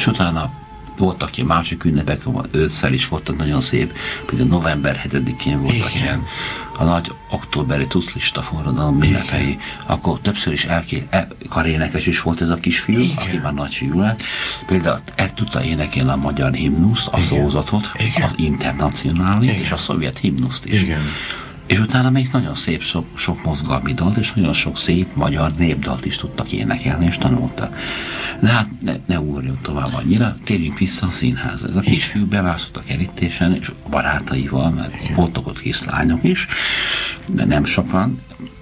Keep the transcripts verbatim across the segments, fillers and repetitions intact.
És utána voltak ilyen másik ünnepek, ősszel is voltak nagyon szép, például november hetedikén voltak igen. ilyen a nagy októberi tuclista forradalom ünnepei, akkor többször is elké, el, karénekes is volt ez a kisfiú, igen. aki már nagyfiú lett. Például el tudta énekelni a magyar himnuszt, a szózatot, igen. az internacionális és a szovjet himnuszt is. Igen. És utána még nagyon szép sok, sok mozgalmi dalt, és nagyon sok szép magyar népdalt is tudtak énekelni, és tanultak. De hát ne, ne ugorjunk tovább annyira, térjünk vissza a színházra. Ez a kisfiú bevászott a kerítésen, és a barátaival, mert igen. voltak ott kislányok is, de nem sokan,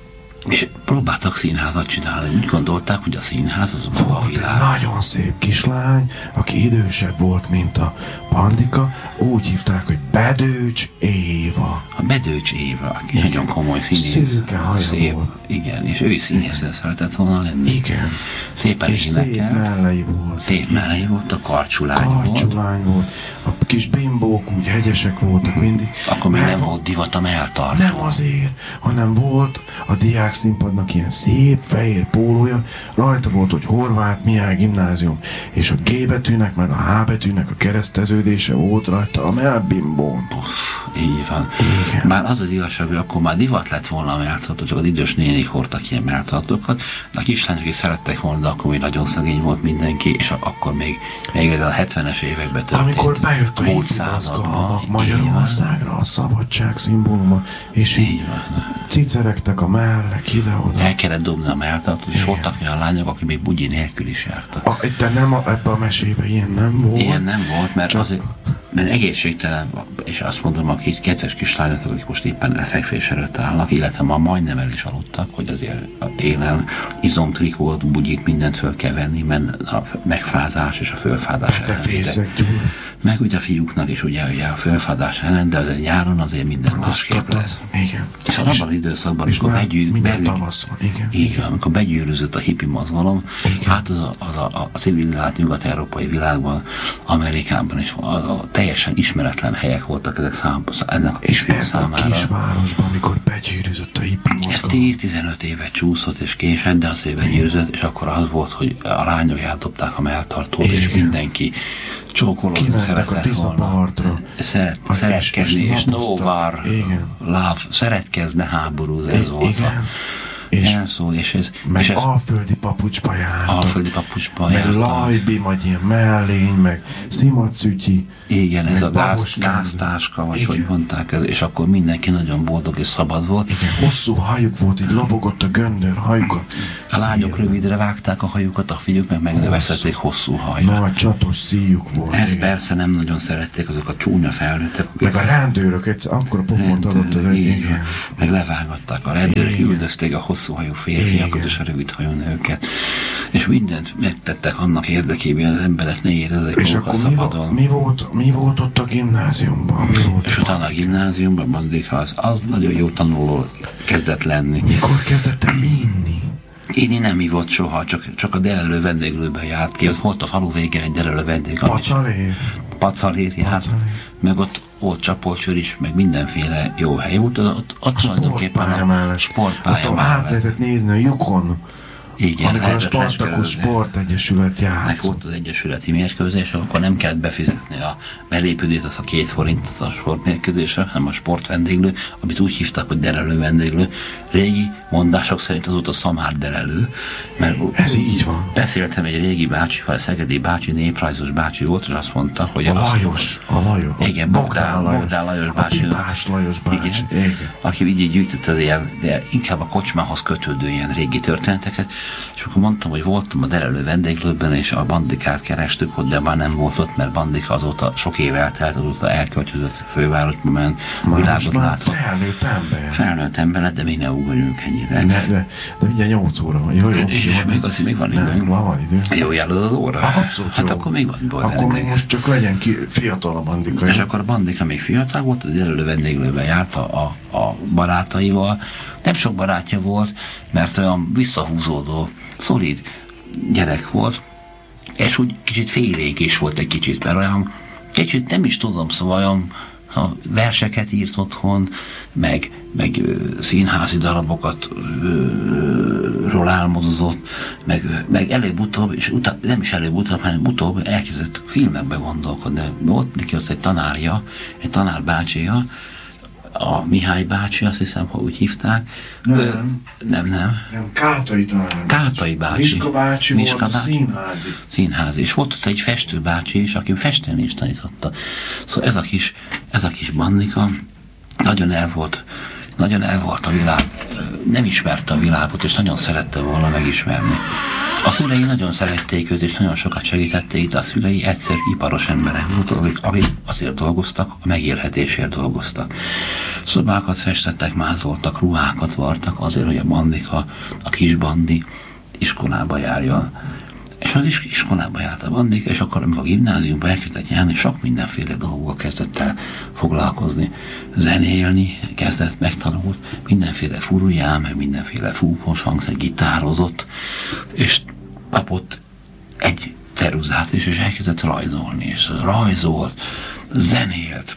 és próbáltak színházat csinálni. Úgy gondolták, hogy a színház az a volt világ. Egy nagyon szép kislány, aki idősebb volt, mint a Bandika, úgy hívták, hogy Bedőcs Éva. A Bedőcs Éva, aki igen. nagyon komoly színész. Szőke haja szép, volt. Igen, és ő is színészre szeretett volna lenni. Igen. Szépen és énekel. szép mellei volt. Szép mellei volt, a karcsulány volt. Karcsulány volt. A kis bimbók úgy hegyesek voltak mindig. Akkor még nem volt divat a melltartó. Nem azért, hanem volt a diák színpadnak ilyen szép fehér pólója, rajta volt, hogy Horváth Mihály Gimnázium, és a G betűnek, meg a H betűnek a kereszteződése volt rajta a mellbimbón. Így van. Igen. Már az az igazság, hogy akkor már divat lett volna a melltartó, csak az idős nénik hordtak ilyen melltartókat, de a kislányok is szerettek volna, de akkor még nagyon szegény volt mindenki, és akkor még, még a hetvenes években történt. Amikor bejött a hitmozgalmak Magyarországra, a szabadság szimbóluma, és így ciceregtek a mellek ide-oda. El kellett dobni a melltartót, és voltak olyan lányok, akik még bugyi nélkül is jártak. A, de nem a, ebben a mesében ilyen nem volt. Ilyen nem volt, mert csak... azért, mert egészségtelen, és azt mondom, a kis, kedves kislányok, akik most éppen lefekvés előtt állnak, illetve ma majdnem el is aludtak, hogy azért a télen izomtrikót, bugyit, mindent föl kell venni, mert a megfázás és a fölfázás ellen. Meg ugye a fiúknak is ugye, ugye a fölfázás ellen, de azért nyáron azért minden másképp lesz. Igen. És abban az időszakban, amikor begyűr, minden tavasz van, igen. Igen, amikor begyűrűzött a hippi mozgalom, igen. hát az a, az a, a civilizált nyugat-európai világban, Amerikában is a, a teljesen ismeretlen helyek voltak ezek szám, ennek a kisfiú számára. És a kisvárosban, amikor begyűrűzött a hippi mozgalom. Ez tíz-tizenöt évet csúszott és késett, de azért begyűrűzött, és akkor az volt, hogy a lányok eldobták a melltartót, igen. és mindenki csókolózni szeretett volna. Szeret, szeretkezni, és, és, és no war, love, szeretkezne háború, ez volt. Igen. És, szó, és ez, meg és ez alföldi papucsba jártak. Alföldi papucsba meg jártak. Meg lajbi, vagy ilyen mellény, meg szimacütyi. Igen, ez a gáz, gáztáska, vagy igen. hogy mondták, ez, és akkor mindenki nagyon boldog és szabad volt. Igen, hosszú hajuk volt, így lobogott a göndör hajukat. A lányok rövidre vágták a hajukat, a fiúk meg megnövezhették hosszú hajra. Nagy csatos szíjuk volt. Ezt igen. persze nem nagyon szerették azok a csúnya felnőttek. Meg a rendőrök egyszer akkor a pofont adott. Igen. igen. Meg levágatták a rendőrök, üldözték a hosszú hajú férfiakat és a rövid hajú nőket. És mindent megtettek annak érdekében, hogy az emberek ne érezzék magukat szabadon. Mi volt, mi volt ott a gimnáziumban? Mi volt és utána a gimnáziumban Bandika az, az nagyon jó tanuló kezdett lenni. Mikor kezdett el inni? Inni nem ivott soha, csak, csak a delelő vendéglőben járt ki. Ott volt a falu végén egy delelő vendég. Pacalér? Pacalér járt. Meg ott volt csapolcsőr is, meg mindenféle jó hely volt. Ott, ott a sportpálya mellett. Sportpálya ott át lehetett nézni a lyukon. Igen, amikor a Spartakusz Sportegyesület játszott. Meg volt az egyesületi mérkőzés, akkor nem kellett befizetni a belépődét, az a két forintot a sportmérkőzésre, hanem a sportvendéglő, amit úgy hívtak, hogy derelő vendéglő. Régi mondások szerint az volt a szamár derelő, mert ez így van. Beszéltem egy régi bácsival, szegedi bácsi, néprajzos bácsi volt, és azt mondta, hogy... A Lajos, a Lajos. Igen, Bogdán Lajos, Bogdán Lajos bácsi. A Pipás Lajos bácsi. Igen, igen. Aki így gyűjtött az ilyen, de inkább a kocsmához kötődő ilyen régi történeteket, és akkor mondtam, hogy voltam a derelő vendéglőben, és a Bandikát kerestük ott, de már nem volt ott, mert Bandika azóta sok év eltelt, azóta elköltözött fővárosba, ment, világot látott. Felnőtt ember. Felnőtt ember, de még ne ugorjunk ennyire. Ne, de, de mindjárt nyolc óra van. Jó, jó. jó, jó még, az, még van idő. Nem, van idő. Jó járod az óra? Abszolút hát jó. akkor még van. Boldog, akkor még most csak legyen ki, fiatal a Bandika. És jó? Akkor a Bandika még fiatal volt, az derelő vendéglőben járt a, a, a barátaival. Nem sok barátja volt, mert olyan visszahúzódó, szolid gyerek volt, és úgy kicsit félénk is volt egy kicsit, mert olyan kicsit nem is tudom, szóval olyan ha verseket írt otthon, meg, meg ö, színházi darabokat ö, ról álmodozott, meg, meg előbb-utóbb, és utána, nem is előbb-utóbb, hanem utóbb elkezdett filmekbe gondolkodni. Volt neki ott egy tanárja, egy tanárbácsia, a Mihály bácsi, azt hiszem, ha úgy hívták. Nem, Ö, nem, nem. Nem, Kátai tanár. Kátai bácsi. Miska bácsi Miska volt bácsi. a színházi. Színházi. És volt ott egy festő bácsi is, aki festeni is tanította. Szóval ez a kis, ez a kis bandika nagyon el volt, nagyon el volt a világ, nem ismerte a világot, és nagyon szerette volna megismerni. A szülei nagyon szerették őt, és nagyon sokat segítették, de a szülei egyszer iparos emberek voltak, akik, akik azért dolgoztak, a megélhetésért dolgoztak. Szobákat festettek, mázoltak, ruhákat vartak azért, hogy a bandika, a kis bandi iskolába járjon. És az is iskolába járt a bandika, és akkor, amikor a gimnáziumba elkezdett járni, sok mindenféle dolgokkal kezdett el foglalkozni. Zenélni kezdett, megtanult, mindenféle furuján, meg mindenféle fúvós hangszer, gitározott, és kapott egy ceruzát is, és elkezdett rajzolni, és rajzolt, zenélt,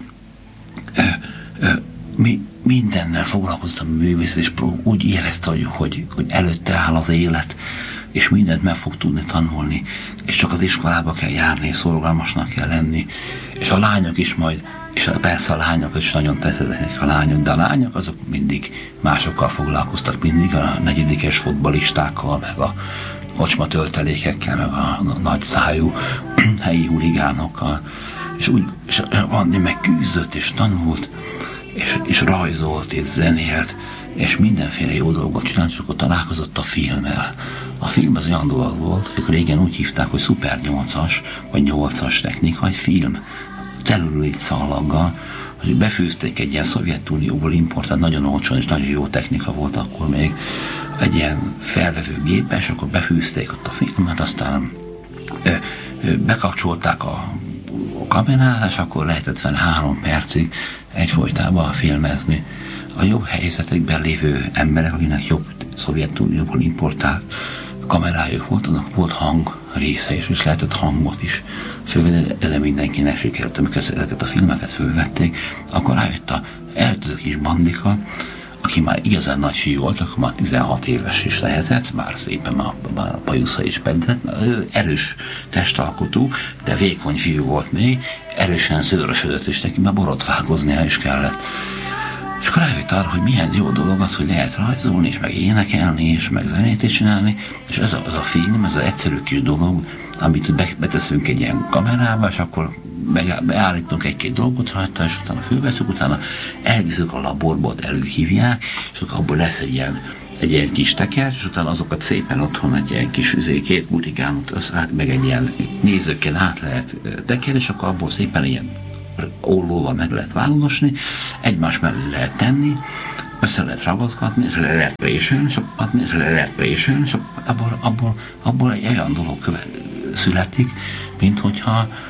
ö, ö, mi, mindennel foglalkozott a művészet, és úgy érezte, hogy, hogy, hogy előtte áll az élet, és mindent meg fog tudni tanulni, és csak az iskolába kell járni, és szorgalmasnak kell lenni, és a lányok is majd, és persze a lányok is nagyon tetszettek a lányok, de a lányok azok mindig másokkal foglalkoztak, mindig a negyedikes fotbalistákkal, meg a kocsma töltelékekkel, meg a nagy szájú helyi huligánokkal, és úgy, és Andi meg küzdött, és tanult, és, és rajzolt, és zenélt, és mindenféle jó dolgot csinált, és akkor találkozott a filmmel. A film az olyan dolog volt, hogy régen úgy hívták, hogy szuper nyolcas, vagy nyolcas technika, egy film, celluloid szallaggal, hogy befűzték egy ilyen Szovjetunióból importált, nagyon olcsón és nagyon jó technika volt akkor még, egy ilyen felvevőgépbe, és akkor befűzték ott a filmet, aztán ö, ö, bekapcsolták a, a kamerát, és akkor lehetett fel három percig egyfolytában filmezni. A jobb helyzetekben lévő emberek, akinek jobb Szovjetunióból importált kamerájuk volt, annak volt hang része is, és lehetett hangot is. Szóval ezen mindenkinek sikerült, amikor ezeket a filmeket fölvették, akkor rájött a eltöző kis bandika, aki már igazán nagy fiú volt, akkor már tizenhat éves is lehetett, már szépen már, már a bajusza is pedzett, ő erős testalkotú, de vékony fiú volt még, erősen szőrösödött, és neki már borotvágoznia is kellett. És akkor rájött arra, hogy milyen jó dolog az, hogy lehet rajzolni, és meg énekelni, és meg zenét is csinálni, és ez a, az a film, ez az egyszerű kis dolog, amit beteszünk egy ilyen kamerába, és akkor beállítunk egy-két dolgot rajta, és utána fölveszünk, utána elviszük a laborba, ott előhívják, és akkor abból lesz egy ilyen, egy ilyen kis teker, és utána azokat szépen otthon egy ilyen kis üzé, két gurigánot összeállt, meg egy ilyen nézőkkel át lehet tekerni, és akkor abból szépen ilyen ollóval meg lehet válogatni, egymás mellé lehet tenni, össze lehet ragaszgatni, és le lehet préselni, és adni, és le lehet préselni, és abból, abból, abból egy olyan dolog követ, születik, mint hogyha